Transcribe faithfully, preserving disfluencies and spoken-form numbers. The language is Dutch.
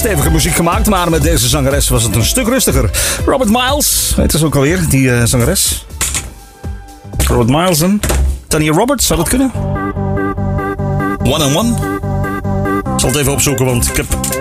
stevige muziek gemaakt, maar met deze zangeres was het een stuk rustiger. Robert Miles, weet ze ook alweer, die uh, zangeres. Robert Miles en Tanya Roberts, zou dat kunnen? One on One. Ik zal het even opzoeken, want ik heb